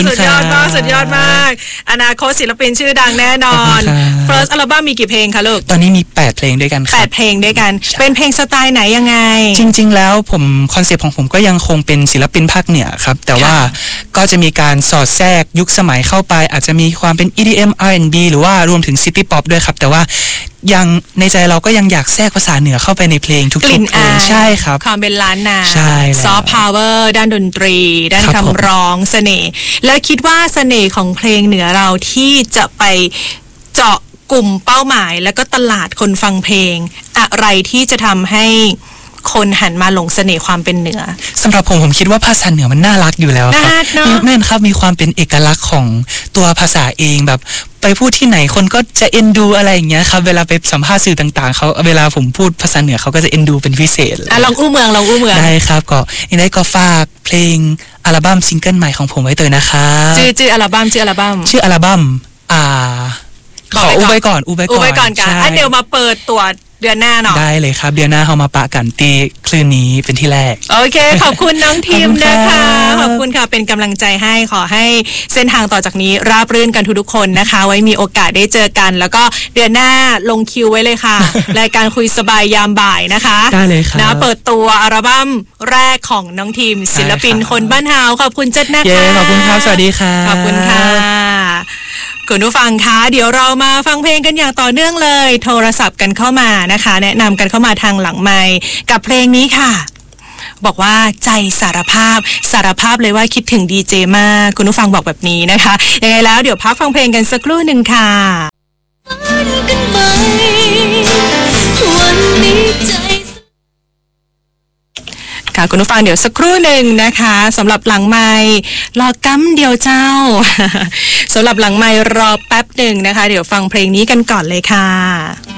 สุดยอดมากสุดยอดมากอนาคตศิลปินชื่อดังแน่นอน First อัลบั้มมีกี่เพลงคะลูกตอนนี้มี8เพลงด้วยกันครับ 8เพลงด้วยกันเป็นเพลงสไตล์ไหนยังไงจริงๆแล้วคอนเซปต์ของผมก็ยังคงเป็นศิลปินภาคเหนือครับแต่ว่าก็จะมีการสอดแทรกยุคสมัยเข้าไปอาจจะมีความเป็น EDM R&B หรือว่ารวมถึง City Pop ด้วยครับแต่ว่ายังในใจเราก็ยังอยากแทรกภาษาเหนือเข้าไปในเพลงทุกๆเพลงใช่ครับความเป็นล้านนาใช่ซอฟต์พาวเวอร์ด้านดนตรีด้านคำร้องเสน่ห์แล้วคิดว่าเสน่ห์ของเพลงเหนือเราที่จะไปเจาะกลุ่มเป้าหมายแล้วก็ตลาดคนฟังเพลงอะไรที่จะทำให้คนหันมาหลงเสน่ห์ความเป็นเหนือสำหรับผมคิดว่าภาษาเหนือมันน่ารักอยู่แล้วครับแม่นครับมีความเป็นเอกลักษณ์ของตัวภาษาเองแบบไปพูดที่ไหนคนก็จะเอ็นดูอะไรอย่างเงี้ยครับเวลาไปสัมภาษณ์สื่อต่างๆเขาเวลาผมพูดภาษาเหนือเขาก็จะเอ็นดูเป็นพิเศษลองอู้เมืองได้ครับก็ยังได้ก็ฝากเพลงอัลบั้มซิงเกิลใหม่ของผมไว้เตยนะครับชื่ออัลบั้มขออุบไว้ก่อนกันเดี๋ยวมาเปิดตัวเดือนหน้าเนาะได้เลยครับเดือนหน้าเรามาปะกันตีคลื่นนี้เป็นที่แรกโอเคขอบคุณน้องทีมนะคะขอบคุณค่ะเป็นกำลังใจให้ขอให้เส้นทางต่อจากนี้ราบรื่นกันทุกคนนะคะไว้มีโอกาสได้เจอกันแล้วก็เดือนหน้าลงคิวไว้เลยค่ะ รายการคุยสบายยามบ่ายนะคะได้เลยครับนะเปิดตัวอัลบั้มแรกของน้องทีมศิลปินคนบ้านเฮาขอบคุณเจ็ดนะคะขอบคุณครับสวัสดีค่ะขอบคุณค่ะคุณผู้ฟังคะเดี๋ยวเรามาฟังเพลงกันอย่างต่อเนื่องเลยโทรศัพท์กันเข้ามานะคะแนะนำกันเข้ามาทางหลังไมค์กับเพลงนี้ค่ะบอกว่าใจสารภาพเลยว่าคิดถึงดีเจมากคุณผู้ฟังบอกแบบนี้นะคะยังไงแล้วเดี๋ยวพักฟังเพลงกันสักครู่หนึ่งค่ะค่ะคุณผู้ฟังเดี๋ยวสักครู่หนึ่งนะคะสำหรับหลังไมค์รอกำเดียวเจ้า สำหรับหลังไมค์รอแป๊บหนึ่งนะคะเดี๋ยวฟังเพลงนี้กันก่อนเลยค่ะ